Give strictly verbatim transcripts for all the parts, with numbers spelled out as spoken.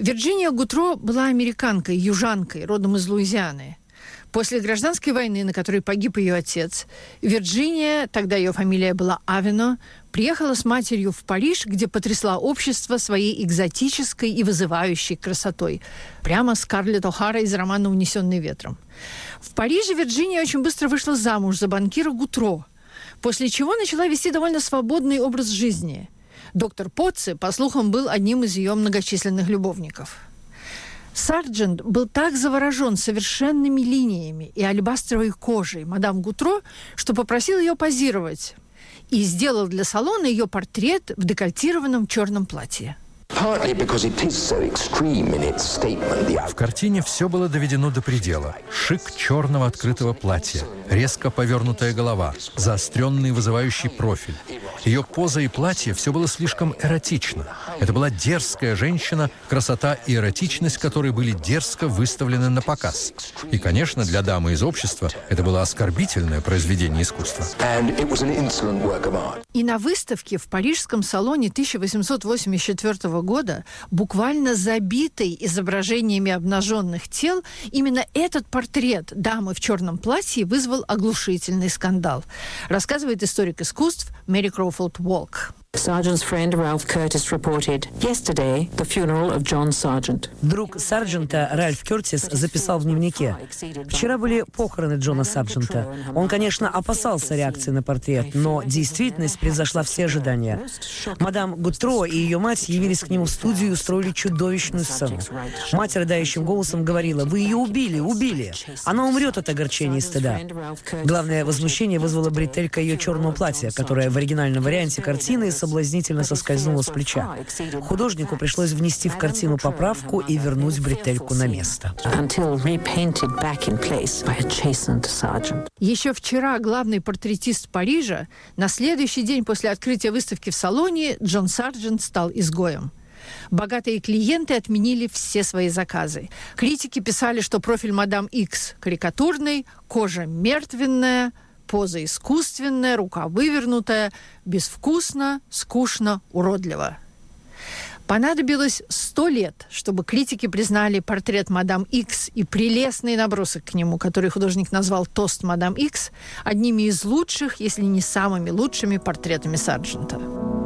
Вирджиния Гутро была американкой, южанкой, родом из Луизианы. После гражданской войны, на которой погиб ее отец, Вирджиния, тогда ее фамилия была Авино, приехала с матерью в Париж, где потрясла общество своей экзотической и вызывающей красотой. Прямо Скарлетт О'Хара из романа «Унесенный ветром». В Париже Вирджиния очень быстро вышла замуж за банкира Гутро, после чего начала вести довольно свободный образ жизни. Доктор Поцци, по слухам, был одним из ее многочисленных любовников. Сарджент был так заворожен совершенными линиями и алебастровой кожей мадам Гутро, что попросил ее позировать и сделал для салона ее портрет в декольтированном черном платье. В картине все было доведено до предела. Шик черного открытого платья, резко повернутая голова, заостренный вызывающий профиль. Ее поза и платье — все было слишком эротично. Это была дерзкая женщина, красота и эротичность которой были дерзко выставлены на показ. И, конечно, для дамы из общества это было оскорбительное произведение искусства. И на выставке в парижском салоне тысяча восемьсот восемьдесят четвёртого года, буквально забитой изображениями обнаженных тел, именно этот портрет дамы в черном платье вызвал оглушительный скандал. Рассказывает историк искусств Мэри Кроуфилд Уолк. Sargent's friend Ralph Curtis reported yesterday the funeral of John Sargent. Друг Сарджента Ральф Кертис записал в дневнике: «Вчера были похороны Джона Сарджента. Он, конечно, опасался реакции на портрет, но действительность превзошла все ожидания. Мадам Гутро и ее мать явились к нему в студию и устроили чудовищную сцену. Мать рыдающим голосом говорила: «Вы ее убили, убили! Она умрет от огорчения и стыда». Главное возмущение вызвала бретелька ее черного платья, которая в оригинальном варианте картины соблазнительно соскользнула с плеча. Художнику пришлось внести в картину поправку и вернуть бретельку на место. Еще вчера главный портретист Парижа, на следующий день после открытия выставки в салоне Джон Сарджент стал изгоем. Богатые клиенты отменили все свои заказы. Критики писали, что профиль мадам Икс карикатурный, кожа мертвенная, поза искусственная, рука вывернутая, безвкусно, скучно, уродливо. Понадобилось сто лет, чтобы критики признали портрет мадам Икс и прелестный набросок к нему, который художник назвал «Тост мадам Икс», одними из лучших, если не самыми лучшими портретами Сарджента.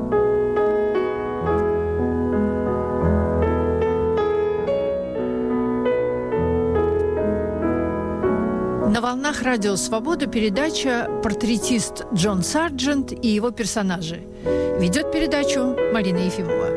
На волнах Радио Свобода передача «Портретист Джон Сарджент и его персонажи». Ведет передачу Марина Ефимова.